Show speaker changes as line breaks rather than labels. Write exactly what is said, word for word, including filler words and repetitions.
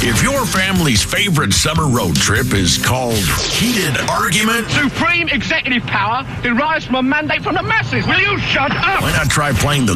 If your family's favorite summer road trip is called heated argument,
Supreme executive power derives from a mandate from the masses. Will you shut up?
why not try playing the